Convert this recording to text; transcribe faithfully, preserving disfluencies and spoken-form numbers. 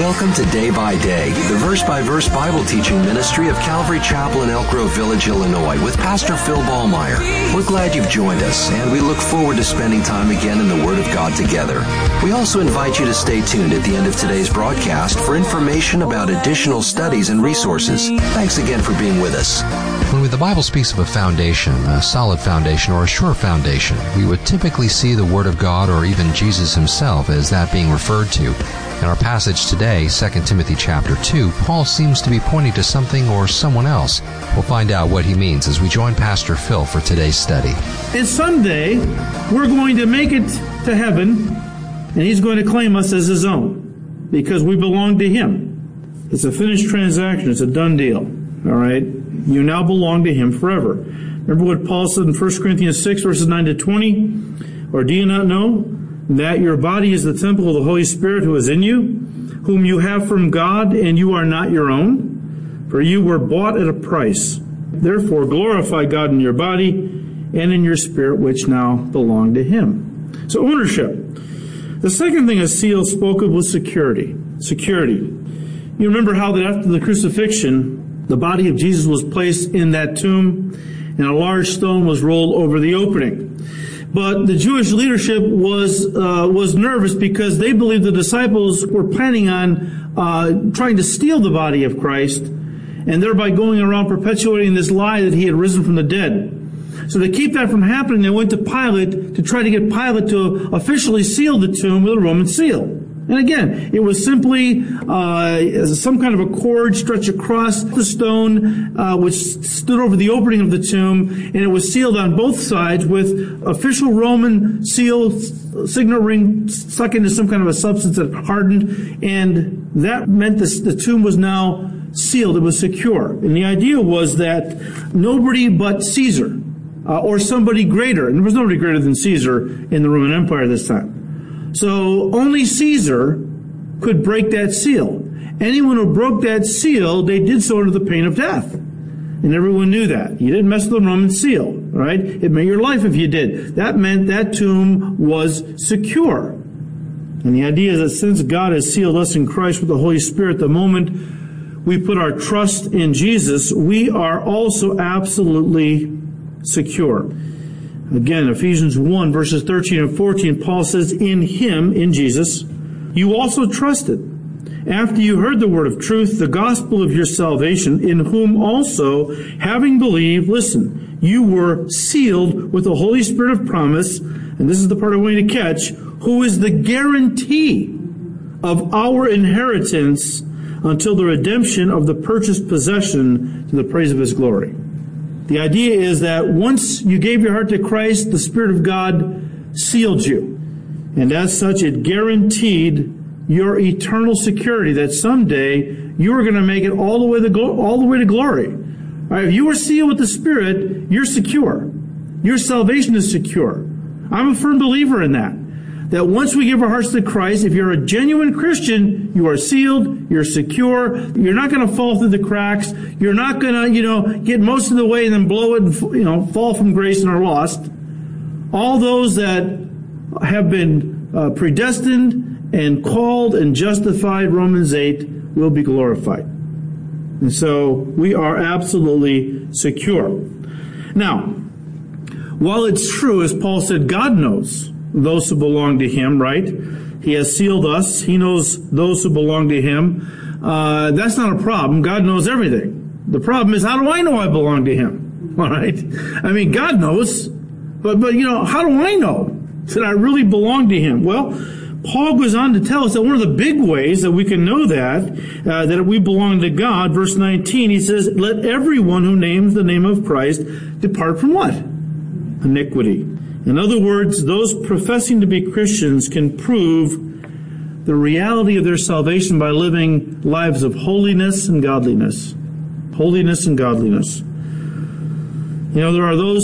Welcome to Day by Day, the verse-by-verse Bible teaching ministry of Calvary Chapel in Elk Grove Village, Illinois, with Pastor Phil Ballmeyer. We're glad you've joined us, and we look forward to spending time again in the Word of God together. We also invite you to stay tuned at the end of today's broadcast for information about additional studies and resources. Thanks again for being with us. When the Bible speaks of a foundation, a solid foundation, or a sure foundation, we would typically see the Word of God or even Jesus himself as that being referred to. In our passage today, Second Timothy chapter two, Paul seems to be pointing to something or someone else. We'll find out what he means as we join Pastor Phil for today's study. And someday, we're going to make it to heaven, and he's going to claim us as his own, because we belong to him. It's a finished transaction. It's a done deal. All right? You now belong to him forever. Remember what Paul said in First Corinthians six, verses nine to twenty? Or do you not know that your body is the temple of the Holy Spirit who is in you, whom you have from God, and you are not your own? For you were bought at a price. Therefore glorify God in your body and in your spirit, which now belong to him. So ownership. The second thing a seal spoke of was security. Security. You remember how that after the crucifixion, the body of Jesus was placed in that tomb, and a large stone was rolled over the opening. But the Jewish leadership was uh, was nervous because they believed the disciples were planning on uh, trying to steal the body of Christ, and thereby going around perpetuating this lie that he had risen from the dead. So to keep that from happening, they went to Pilate to try to get Pilate to officially seal the tomb with a Roman seal. And again, it was simply uh, some kind of a cord stretched across the stone, uh, which stood over the opening of the tomb, and it was sealed on both sides with official Roman seal, signet ring stuck into some kind of a substance that hardened, and that meant this, the tomb was now sealed. It was secure. And the idea was that nobody but Caesar, uh, or somebody greater, and there was nobody greater than Caesar in the Roman Empire at this time. So only Caesar could break that seal. Anyone who broke that seal, they did so under the pain of death. And everyone knew that. You didn't mess with the Roman seal, right? It meant your life if you did. That meant that tomb was secure. And the idea is that since God has sealed us in Christ with the Holy Spirit, the moment we put our trust in Jesus, we are also absolutely secure. Again, Ephesians one, verses thirteen and fourteen, Paul says, in him, in Jesus, you also trusted, after you heard the word of truth, the gospel of your salvation, in whom also, having believed, listen, you were sealed with the Holy Spirit of promise, and this is the part I want you to catch, who is the guarantee of our inheritance until the redemption of the purchased possession to the praise of his glory. The idea is that once you gave your heart to Christ, the Spirit of God sealed you. And as such, it guaranteed your eternal security that someday you are going to make it all the way to, glo- all the way to glory. All right, if you are sealed with the Spirit, you're secure. Your salvation is secure. I'm a firm believer in that. That once we give our hearts to Christ, if you're a genuine Christian, you are sealed, you're secure, you're not going to fall through the cracks, you're not going to, you know, get most of the way and then blow it and, you know, fall from grace and are lost. All those that have been uh, predestined and called and justified, Romans eight, will be glorified. And so we are absolutely secure. Now, while it's true, as Paul said, God knows those who belong to him, right? He has sealed us. He knows those who belong to him. Uh, that's not a problem. God knows everything. The problem is, how do I know I belong to him? All right? I mean, God knows, but, but, you know, how do I know that I really belong to him? Well, Paul goes on to tell us that one of the big ways that we can know that, uh, that we belong to God, verse nineteen, he says, let everyone who names the name of Christ depart from what? Iniquity. In other words, those professing to be Christians can prove the reality of their salvation by living lives of holiness and godliness. Holiness and godliness. You know, there are those